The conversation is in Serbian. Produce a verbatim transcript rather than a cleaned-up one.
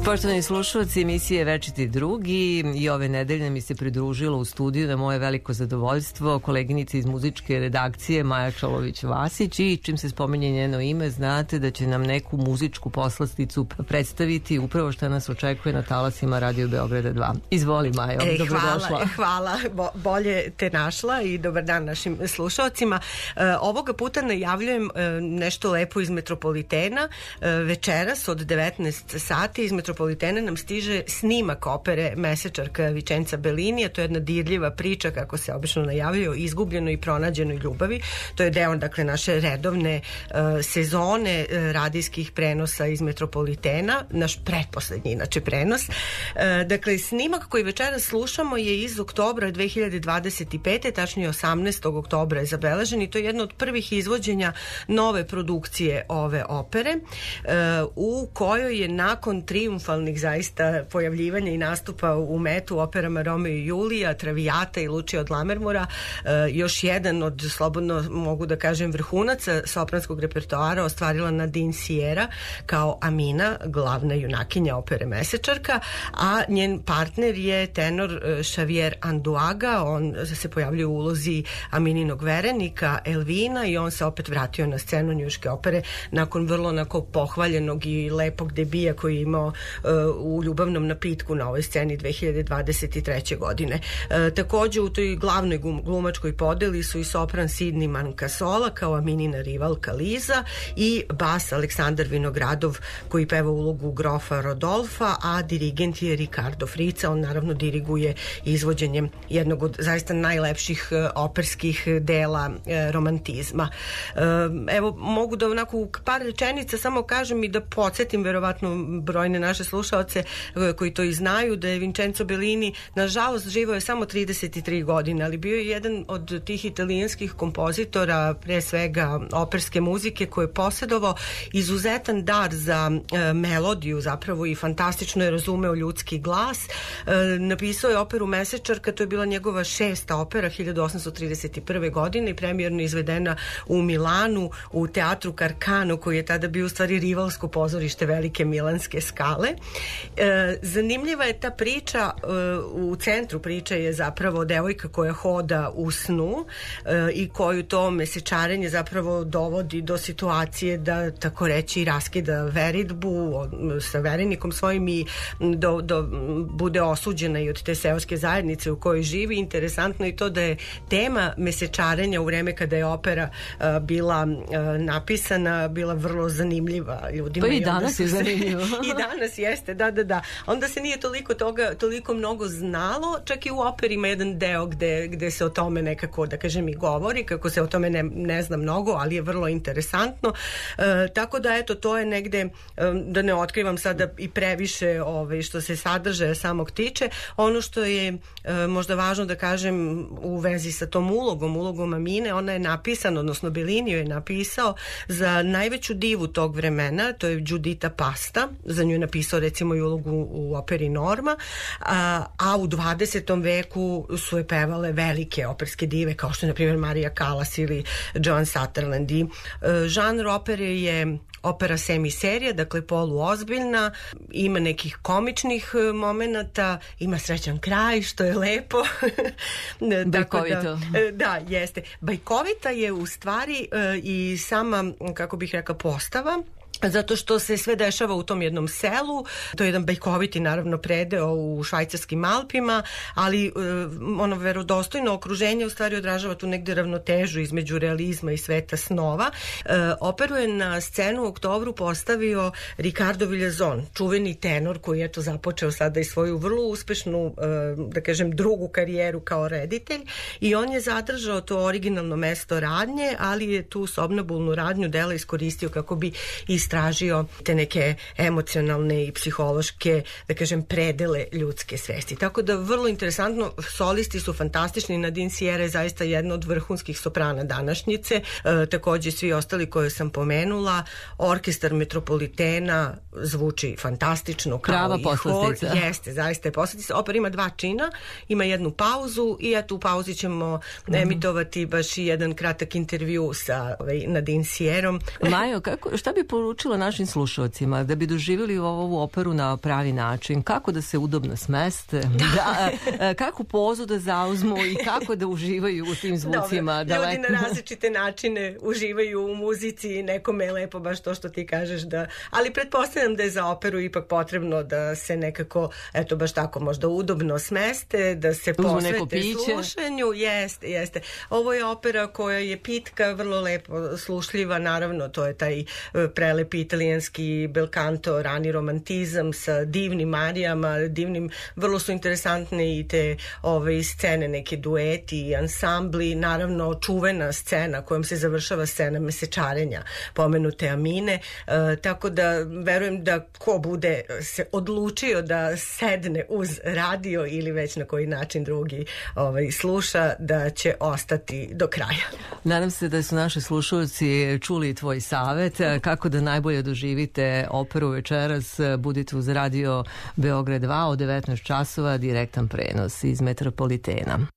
Poštovani slušalci emisije Večiti drugi, i ove nedelje mi se pridružila u studiju na moje veliko zadovoljstvo koleginica iz muzičke redakcije Maja Čolović-Vasić, i čim se spominje njeno ime znate da će nam neku muzičku poslasticu predstaviti upravo što nas očekuje na talasima Radio Beograda dva. Izvoli, Majo, e, dobrodošla. Hvala, hvala. Bo, bolje te našla i dobar dan našim slušalcima. E, ovoga puta najavljujem e, nešto lepo iz Metropolitena. E, večeras od devetnaest sati iz Metropolitena nam stiže snimak opere Mesečarka Vicenza Bellinija. To je jedna dirljiva priča, kako se obično najavljuje, o izgubljenoj i pronađenoj ljubavi. To je deo, dakle, naše redovne uh, sezone uh, radijskih prenosa iz Metropolitena, naš pretposlednji, inače, prenos. Uh, dakle, snimak koji večeras slušamo je iz oktobra dve hiljade dvadeset pete, tačnije osamnaestog oktobra je zabeležen, i to je jedno od prvih izvođenja nove produkcije ove opere, uh, u kojoj je nakon trijumfa zaista pojavljivanja i nastupa u Metu, operama Romeo i Julija, Traviata i Lučija od Lammermoora, e, još jedan od, slobodno mogu da kažem, vrhunaca sopranskog repertoara ostvarila Nadine Sierra kao Amina, glavna junakinja opere Mesečarka, a njen partner je tenor Xavier Anduaga. On se pojavljuje u ulozi Amininog verenika Elvina i on se opet vratio na scenu njujorške opere nakon vrlo onako pohvaljenog i lepog debija koji je imao u Ljubavnom napitku na ovoj sceni dve hiljade dvadeset treće. godine. E, takođe u toj glavnoj glumačkoj podeli su i sopran Sidney Mancasola kao Aminina rivalka Liza i bas Aleksandar Vinogradov koji peva ulogu grofa Rodolfa, a dirigent je Ricardo Frica. On naravno diriguje izvođenjem jednog od zaista najlepših operskih dela e, romantizma. E, evo, mogu da onako u par rečenica samo kažem i da podsjetim verovatno brojne naše slušaoce koji to i znaju, da je Vincenzo Bellini nažalost živao je samo trideset tri godine, ali bio je jedan od tih italijanskih kompozitora, pre svega operske muzike, koji je posjedovao izuzetan dar za e, melodiju zapravo i fantastično je razumeo ljudski glas. E, napisao je operu Mesečarka, to je bila njegova šesta opera hiljadu osamsto trideset prve. godine i premijerno izvedena u Milanu u teatru Carcano, koji je tada bio u stvari rivalsko pozorište velike milanske Skale. E, zanimljiva je ta priča, e, u centru priče je zapravo devojka koja hoda u snu e, i koju to mesečarenje zapravo dovodi do situacije da, tako reći, raskida veritbu sa verenikom svojim i do, do, bude osuđena i od te seoske zajednice u kojoj živi. Interesantno je to da je tema mesečarenja u vreme kada je opera e, bila e, napisana bila vrlo zanimljiva ljudima. Pa i danas je zanimljivo. I danas jeste, da, da, da. Onda se nije toliko toga, toliko mnogo znalo, čak i u operi ima jedan deo gde, gde se o tome nekako, da kažem, i govori, kako se o tome ne, ne zna mnogo, ali je vrlo interesantno. E, tako da, eto, to je negde, e, da ne otkrivam sada i previše ove, što se sadržaja samog tiče. Ono što je e, možda važno da kažem u vezi sa tom ulogom, ulogom Amine, ona je napisana, odnosno Bellini je napisao za najveću divu tog vremena, to je Giuditta Pasta, za nju je napisao recimo i ulogu u operi Norma, a, a u dvadesetom veku su je pevale velike operske dive kao što je na primjer Maria Callas ili Joan Sutherland. I, e, žanr opere je opera semiserija, dakle poluozbiljna, ima nekih komičnih momenata, ima srećan kraj, što je lepo. Bajkovito. Da, da, jeste. Bajkovita je u stvari e, i sama, kako bih rekla, postava, zato što se sve dešava u tom jednom selu. To je jedan bajkoviti, naravno, predeo u švajcarskim Alpima, ali e, ono verodostojno okruženje u stvari odražava tu negde ravnotežu između realizma i sveta snova. E, operu je na scenu u oktobru postavio Ricardo Villazon, čuveni tenor koji je to započeo sada i svoju vrlo uspešnu, e, da kažem, drugu karijeru kao reditelj, i on je zadržao to originalno mesto radnje, ali je tu somnambulnu radnju dela iskoristio kako bi istražio te neke emocionalne i psihološke, da kažem, predele ljudske svesti. Tako da vrlo interesantno, solisti su fantastični. Nadine Sierra je zaista jedna od vrhunskih soprana današnjice, e, takođe svi ostali koje sam pomenula. Orkestar Metropolitena zvuči fantastično kao prava i hor. poslastica. Jeste, zaista je poslastica. Opera ima dva čina, ima jednu pauzu i eto u pauzi ćemo mm-hmm. emitovati baš i jedan kratak intervju sa ovaj, Nadine Sierrom. Majo, kako, šta bi poručila preporučila našim slušalcima da bi doživjeli ovu operu na pravi način, kako da se udobno smeste, da, kako pozu da zauzmu i kako da uživaju u tim zvucima? Dobro, ljudi na različite načine uživaju u muzici, nekome je lepo baš to što ti kažeš, da, ali pretpostavljam da je za operu ipak potrebno da se nekako, eto baš tako možda udobno smeste, da se posvete slušanju. Jeste, jeste. Ovo je opera koja je pitka, vrlo lepo slušljiva, naravno to je taj prelepi italijanski bel canto, rani romantizam sa divnim arijama, divnim, vrlo su interesantne i te ove scene, neke dueti i ansambli, naravno čuvena scena kojom se završava scena mesečarenja pomenute Amine, e, tako da verujem da ko bude se odlučio da sedne uz radio ili već na koji način drugi ovaj, sluša, da će ostati do kraja. Nadam se da su naši slušalci čuli tvoj savet kako da najbolje doživite operu večeras. Budite uz radio Beograd dva od devetnaest časova, direktan prenos iz Metropolitena.